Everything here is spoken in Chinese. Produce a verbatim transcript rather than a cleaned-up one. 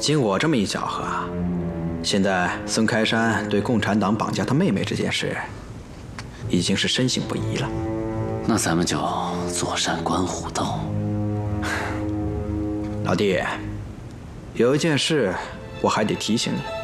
经我这么一搅和，现在孙开山对共产党绑架他妹妹这件事，已经是深信不疑了。 那咱们就坐山观虎斗。 老弟，有一件事我还得提醒你。